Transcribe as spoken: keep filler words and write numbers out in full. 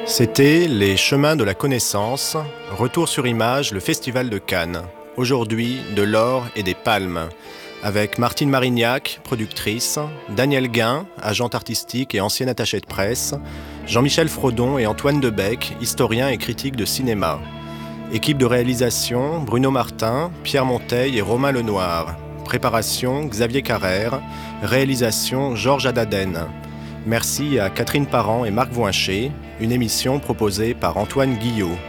C'était Les Chemins de la Connaissance, retour sur image, le Festival de Cannes. Aujourd'hui, de l'or et des palmes. Avec Martine Marignac, productrice, Daniel Guin, agente artistique et ancienne attachée de presse, Jean-Michel Frodon et Antoine Debec, historien et critique de cinéma. Équipe de réalisation, Bruno Martin, Pierre Monteil et Romain Lenoir. Préparation, Xavier Carrère. Réalisation, Georges Adaden. Merci à Catherine Parent et Marc Voincher, une émission proposée par Antoine Guillot.